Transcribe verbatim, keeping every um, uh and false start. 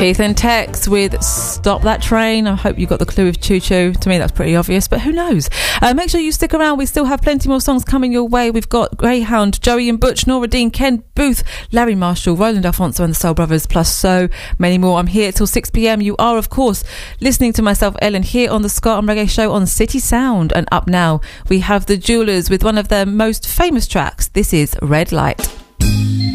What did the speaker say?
Keith and Tex with Stop That Train. I hope you got the clue with Choo Choo. To me, that's pretty obvious, but who knows? Uh, make sure you stick around. We still have plenty more songs coming your way. We've got Greyhound, Joey and Butch, Nora Dean, Ken Booth, Larry Marshall, Roland Alfonso and the Soul Brothers, plus so many more. I'm here till six p.m. You are, of course, listening to myself, Ellen, here on the Ska and Reggae Show on City Sound. And up now, we have the Jewelers with one of their most famous tracks. This is Red Light.